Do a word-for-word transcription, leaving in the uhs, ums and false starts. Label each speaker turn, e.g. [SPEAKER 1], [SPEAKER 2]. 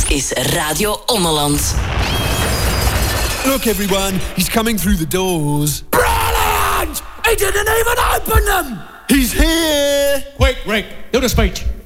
[SPEAKER 1] is Radio Ommeland.
[SPEAKER 2] Look everyone, he's coming through the doors.
[SPEAKER 3] Brilliant! He didn't even open them!
[SPEAKER 2] He's here!
[SPEAKER 4] Quick, Rick, do the speech.